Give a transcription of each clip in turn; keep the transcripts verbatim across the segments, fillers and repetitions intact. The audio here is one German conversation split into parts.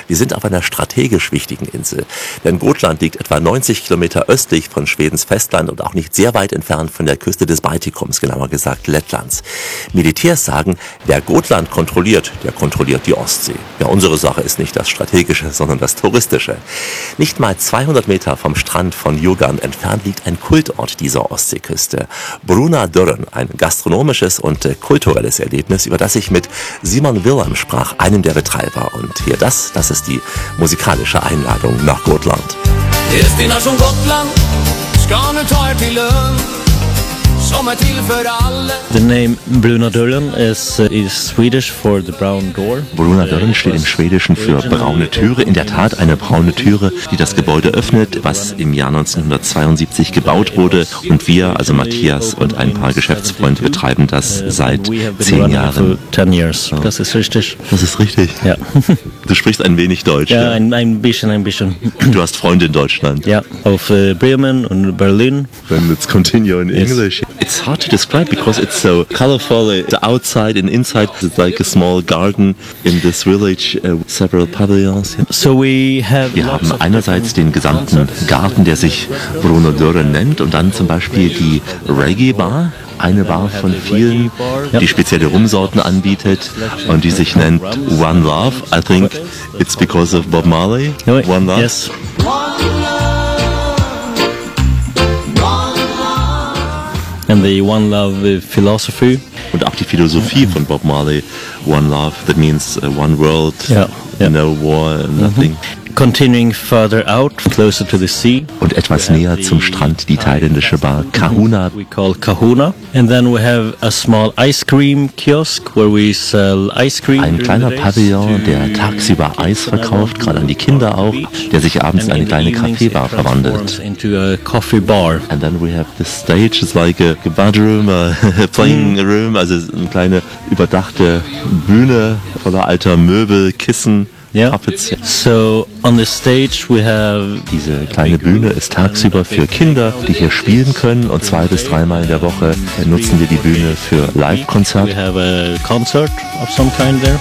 Wir sind auf einer strategisch wichtigen Insel. Denn Gotland liegt etwa neunzig Kilometer östlich von Schwedens Festland und auch nicht sehr weit entfernt von der Küste des Baltikums, genauer gesagt Lettlands. Militärs sagen, wer Gotland kontrolliert, der kontrolliert die Ostsee. Ja, unsere Sache ist nicht das Strategische, sondern das Touristische. Nicht mal zweihundert Meter vom Strand von Djurgården entfernt liegt ein Kultort dieser Ostseeküste. Brunadörren, ein gastronomisches und äh, kulturelles Erlebnis, über das ich mit Simon Wilhelm sprach, einem der Betreiber. Und hier das, das ist die musikalische Einladung nach Gotland. Destination Gotland, ska nu ta er till ön. The name Brunadörren is, uh, is Swedish for the brown door. Brunadörren steht im Schwedischen für braune Türe. In der Tat eine braune Türe, die das Gebäude öffnet, was im Jahr neunzehnhundertzweiundsiebzig gebaut wurde. Und wir, also Matthias und ein paar Geschäftsfreunde, betreiben das seit zehn Jahren. Das ist richtig. Das ist richtig? Ja. Du sprichst ein wenig Deutsch. Ja, ein, ein bisschen, ein bisschen. Du hast Freunde in Deutschland. Ja, auf uh, Bremen und Berlin. Then let's continue in English. Yes. It's hard to describe because it's so colorful. The outside and inside it's like a small garden in this village, uh, several pavilions. So we have Wir haben einerseits den gesamten Garten, der sich Brunadörren nennt, und dann zum Beispiel die Reggae Bar. Eine Bar von vielen, die spezielle Rumsorten anbietet und die sich nennt One Love. I think it's because of Bob Marley. One Love. Yes. And the One Love philosophy. Und auch die Philosophie von Bob Marley. One Love, that means uh, one world, yeah, yeah. no war, nothing. Mm-hmm. Continuing further out, closer to the sea. Und etwas näher zum Strand die thailändische Bar Kahuna. We call Kahuna. And then we have a small ice cream kiosk where we sell ice cream. Ein kleiner Pavillon, der tagsüber Eis verkauft, gerade an die Kinder auch, der sich abends in eine kleine Kaffeebar verwandelt. Into a coffee bar. And then we have the stage, it's like a bedroom, a playing room, also eine kleine überdachte Bühne voller alter Möbel, Kissen. Yeah. So on the stage we have diese kleine Bühne ist tagsüber für Kinder, die hier spielen können, und zwei bis dreimal in der Woche nutzen wir die Bühne für Live-Konzerte. We have a concert of some kind there.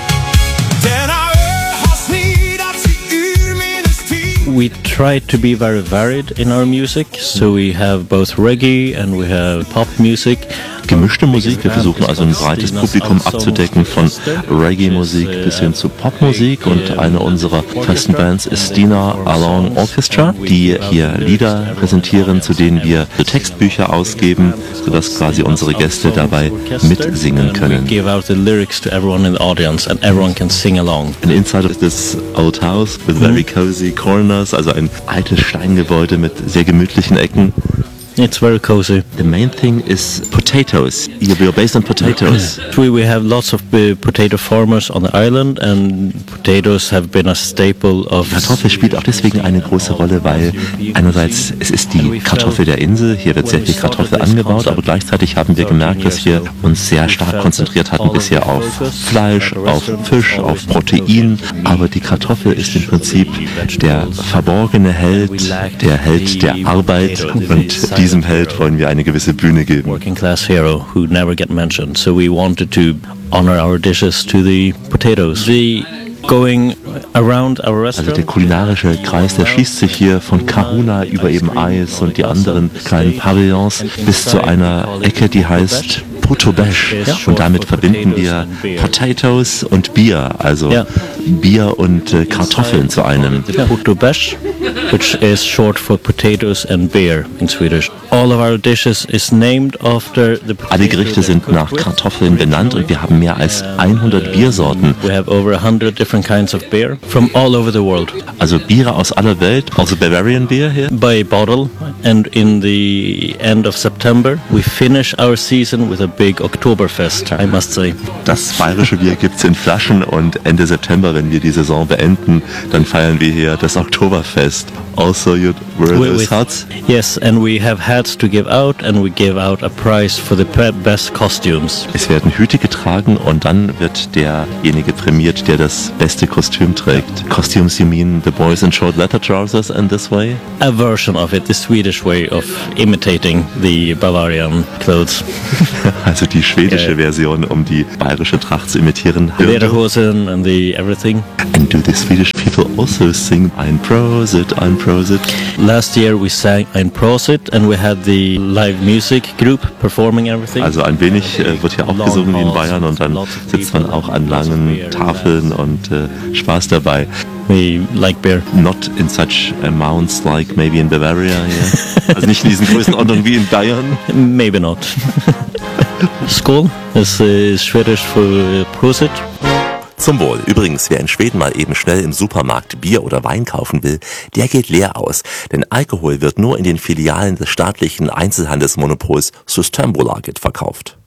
We try to be very varied in our music, so we have both reggae and we have pop music. Gemischte Musik, wir versuchen also ein breites Publikum abzudecken, von Reggae-Musik bis hin zu Popmusik, und eine unserer festen Bands ist Stina Along Orchestra, die hier Lieder präsentieren, zu denen wir Textbücher ausgeben, sodass quasi unsere Gäste dabei mitsingen können. Give out the lyrics to everyone in the audience and everyone can sing along. And inside of this old house with very cozy corners, also ein altes Steingebäude mit sehr gemütlichen Ecken. It's very cozy. The main thing is potatoes. You're based on potatoes. We we have lots of uh, potato farmers on the island, and potatoes have been a staple of. Kartoffel spielt auch deswegen eine große Rolle, weil einerseits es ist die Kartoffel der Insel. Hier wird sehr viel Kartoffel angebaut, aber gleichzeitig haben wir gemerkt, dass wir uns sehr stark konzentriert hatten bisher auf Fleisch, auf Fisch, auf Protein. Aber die Kartoffel ist im Prinzip der verborgene Held, der Held der Arbeit, und diesem Held wollen wir eine gewisse Bühne geben. Working class hero who never get mentioned. So we wanted to honor our dishes to the potatoes. The going around our restaurant. Also der kulinarische Kreis, der schließt sich hier von Kahuna über eben Eis und die anderen kleinen Pavillons bis zu einer Ecke, die heißt Putobesh. Und damit verbinden wir Potatoes und Bier, also ja. Bier und äh, Kartoffeln zu einem. Putobesh, which is short for potatoes and beer in Swedish. All of our dishes is named after the Alle Gerichte sind nach Kartoffeln benannt, und wir haben mehr als hundert Biersorten. We have over one hundred different kinds of beer from all over the world. Also Biere aus aller Welt, also Bavarian beer here? By bottle, and in the end of September we finish our season with a big Oktoberfest, I must say. Das bayerische Bier gibt's in Flaschen, und Ende September, wenn wir die Saison beenden, dann feiern wir hier das Oktoberfest. Also you wear those hats? Yes, and we have hats to give out, and we give out a prize for the best costumes. Es werden Hüte getragen, und dann wird derjenige prämiert, der das beste Kostüm trägt. Costumes, you mean the boys in short leather trousers and this way? A version of it, the Swedish way of imitating the Bavarian clothes. Also die schwedische yeah. Version, um die bayerische Tracht zu imitieren. Lederhosen and the everything. And do the Swedish people people also sing Ein Prosit, Ein Prosit. Last year we sang Ein Prosit and we had the live music group performing everything. Also ein wenig äh, wird hier auch gesungen wie in Bayern und dann sitzt man auch an langen Tafeln und äh, Spaß dabei. We like beer. Not in such amounts like maybe in Bavaria, yeah. Also nicht in diesen Größenordnungen wie in Bayern. Maybe not. Skål ist uh, Schwedisch für Prosit. Zum Wohl. Übrigens, wer in Schweden mal eben schnell im Supermarkt Bier oder Wein kaufen will, der geht leer aus. Denn Alkohol wird nur in den Filialen des staatlichen Einzelhandelsmonopols Systembolaget verkauft.